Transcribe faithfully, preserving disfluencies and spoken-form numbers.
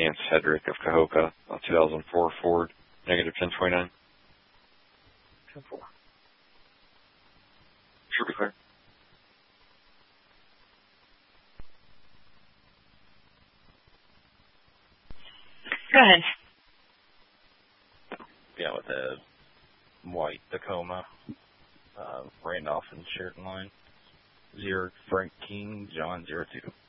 Chance Hedrick of Cahokia, a two thousand four Ford, negative ten twenty-nine. ten four. Should be clear. Go ahead. Yeah, with the white Tacoma, uh, Randolph and Sheraton line. Zero Frank King, John zero two.